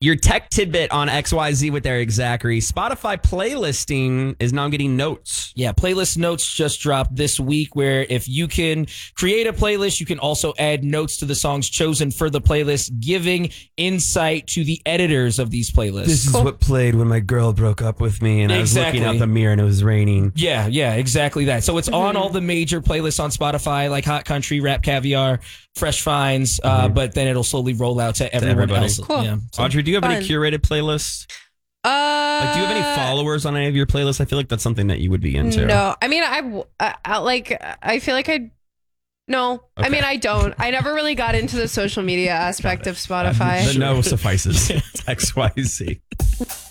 Your tech tidbit on XYZ with Eric Zachary. Spotify playlisting is now getting notes. Yeah, playlist notes just dropped this week where if you can create a playlist, you can also add notes to the songs chosen for the playlist, giving insight to the editors of these playlists. This is what played when my girl broke up with me and I was looking out the mirror and it was raining. Yeah, exactly that. So it's on all the major playlists on Spotify, like Hot Country, Rap Caviar, Fresh Finds, but then it'll slowly roll out to everyone else. Cool. Yeah. So, Audrey, do you have any curated playlists? Do you have any followers on any of your playlists? I feel like that's something that you would be into. No, I mean, I feel like no. Okay. I mean, I don't. I never really got into the social media aspect of Spotify. The no suffices. XYZ.